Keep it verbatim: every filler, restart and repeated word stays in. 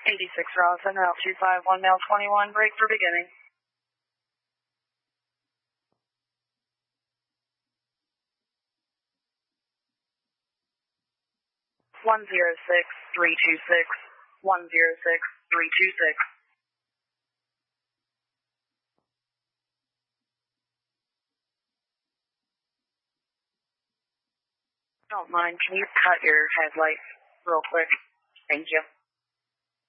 eighty-six Roslyn, Route two five one, mail twenty-one, break for beginning. one zero six, three two six, one zero six, three two six. Don't mind, can you cut your headlights real quick? Thank you.